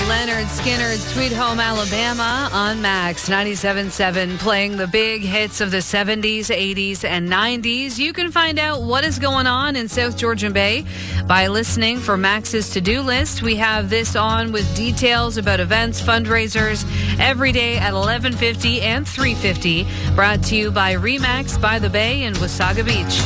Leonard Skinner, Sweet Home Alabama on Max 97.7, playing the big hits of the 70s, 80s, and 90s. You can find out what is going on in South Georgian Bay by listening for Max's to-do list. We have this on with details about events, fundraisers, every day at 11:50 and 3:50. Brought to you by Remax by the Bay in Wasaga Beach.